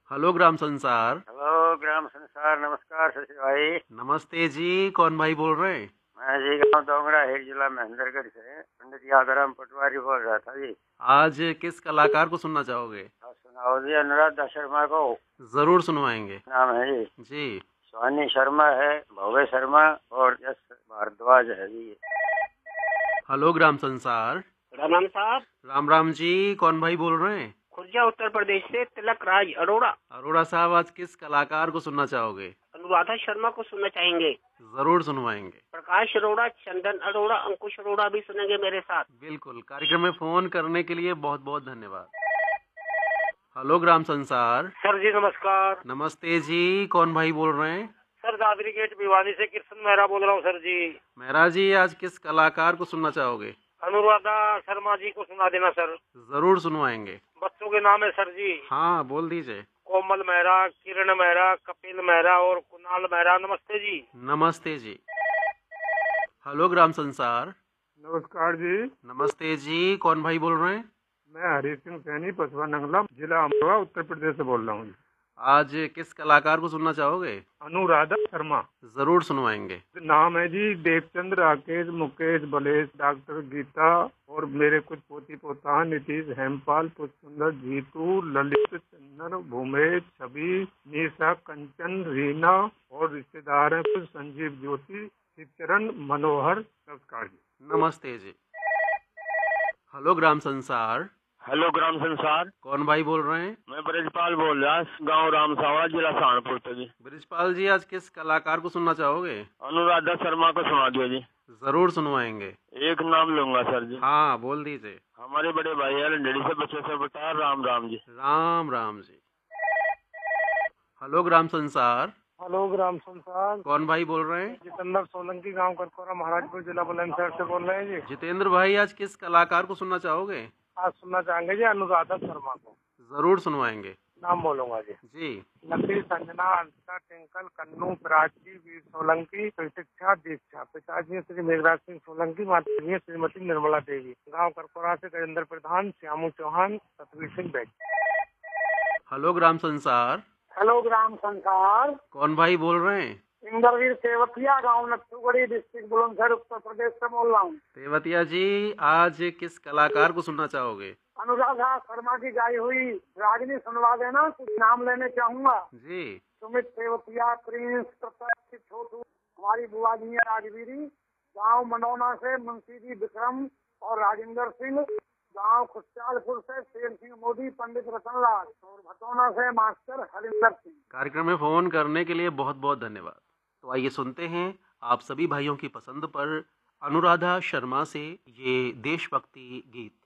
Hello ग्राम संसार। Hello ग्राम संसार। नमस्कार शशि भाई। नमस्ते जी, कौन भाई बोल रहे हैं? मैं जी गांव दोंगड़ा हेर जिला महेंद्रगढ़ से पंडित यादवराम पटवारी बोल रहा था जी। आज किस कलाकार को सुनना चाहोगे? आप सुनाओ जी। अनुराधा शर्मा को जरूर सुनवाएंगे नाम है जी। जी। स्वानी शर्मा है, भव्य शर्मा और यश भारद्वाज है जी। हेलो ग्राम संसार। राम साहब। राम राम जी, कौन भाई बोल रहे हैं? खुर्जा उत्तर प्रदेश से तिलक राज अरोड़ा। अरोड़ा साहब, आज किस कलाकार को सुनना चाहोगे? अनुराधा शर्मा को सुनना चाहेंगे। जरूर सुनवाएंगे। प्रकाश अरोड़ा, चंदन अरोड़ा, अंकुश अरोड़ा भी सुनेंगे मेरे साथ। बिल्कुल। कार्यक्रम में फोन करने के लिए बहुत बहुत धन्यवाद। हेलो ग्राम संसार। सर जी नमस्कार। नमस्ते जी, कौन भाई बोल रहे हैं? सर दादरी गेट भिवानी से कृष्ण मेहरा बोल रहा हूँ सर जी। मेहरा जी, आज किस कलाकार को सुनना चाहोगे? अनुराधा शर्मा जी को सुना देना सर। जरूर सुनवाएंगे। बच्चों के नाम है सर जी। हाँ, बोल दीजिए। कोमल मेहरा, किरण मेहरा, कपिल मेहरा और कुणाल मेहरा। नमस्ते जी। नमस्ते जी। हेलो ग्राम संसार। नमस्कार जी। नमस्ते जी, कौन भाई बोल रहे हैं? मैं हरी सिंह सैनी, पसवा नंगला, जिला अमरोहा, उत्तर प्रदेश से बोल रहा हूँ। आज किस कलाकार को सुनना चाहोगे? अनुराधा शर्मा। जरूर सुनवाएंगे। नाम है जी देवचंद्र, राकेश, मुकेश, बलेश, डॉक्टर गीता और मेरे कुछ पोती पोता नीतीश, हेमपाल, पुष्पसुंदर, जीतू, ललित, चंदन, भूमेश, छवि, निशा, कंचन, रीना और रिश्तेदार हैं कुछ संजीव, ज्योति, शिवचरण, मनोहर। नमस्कार जी। नमस्ते जी। हेलो ग्राम संसार। हेलो ग्राम संसार। कौन भाई बोल रहे हैं? मैं ब्रजपाल बोल रहा, गांव रामसावड़ा, जिला सहारनपुर से जी। ब्रिजपाल जी, आज किस कलाकार को सुनना चाहोगे? अनुराधा शर्मा को सुना दियो जी। जरूर सुनवाएंगे। एक नाम लूंगा सर जी। हाँ, बोल दीजिए। हमारे बड़े भाई है लंडेड़ी से बच्चे से बता राम राम जी। राम राम जी। हेलो ग्राम संसार। हेलो ग्राम संसार। कौन भाई बोल रहे हैं? जितेंद्र सोलंकी, गांव करकोरा, महाराजपुर जिला बुलंदशहर से बोल रहे हैं जी। जितेंद्र भाई, आज किस कलाकार को सुनना चाहोगे? आज सुनना चाहेंगे जी अनुराधा शर्मा को। जरूर सुनवाएंगे। नाम बोलूंगा जी। जी। लकी, संजना, अंशिका, टिंकल, कन्नू, प्राची, वीर सोलंकी, प्रतीक्षा, दीक्षा। पिताजी श्री मेघराज सिंह सोलंकी, माता श्रीमती निर्मला देवी, गांव करकोरा से गजेंद्र प्रधान, श्यामू चौहान, सतवीर सिंह बैग। हेलो ग्राम संसार। हेलो ग्राम संसार। कौन भाई बोल रहे हैं? इंद्रवीर सेवतिया, गांव नथुगढ़ी, डिस्ट्रिक्ट बुलंदशहर, उत्तर प्रदेश से बोल रहा हूँ। तेवतिया जी, आज किस कलाकार को सुनना चाहोगे? अनुराधा शर्मा की गाई हुई रागिनी सुनवा देना। कुछ नाम लेने चाहूंगा। जी। सुमित सेवतिया, प्रिंस, प्रताप, छोटू, हमारी बुआ जी है राजवीरी, गांव मनौना से मुंशी जी विक्रम और राजेंद्र सिंह, गांव खुशालपुर से शेर सिंह मोदी, पंडित रतनलाल और भटौना से मास्टर हरिंदर सिंह। कार्यक्रम में फोन करने के लिए बहुत बहुत धन्यवाद। तो आइए सुनते हैं आप सभी भाइयों की पसंद पर अनुराधा शर्मा से ये देशभक्ति गीत।